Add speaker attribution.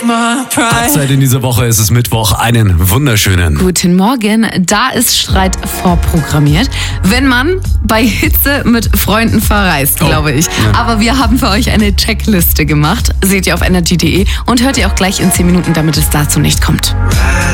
Speaker 1: Halbzeit in dieser Woche, es ist Mittwoch, einen wunderschönen.
Speaker 2: Guten Morgen, da ist Streit vorprogrammiert, wenn man bei Hitze mit Freunden verreist, glaube ich.
Speaker 1: Ja.
Speaker 2: Aber wir haben für euch eine Checkliste gemacht, seht ihr auf energy.de und hört ihr auch gleich in 10 Minuten, damit es dazu nicht kommt.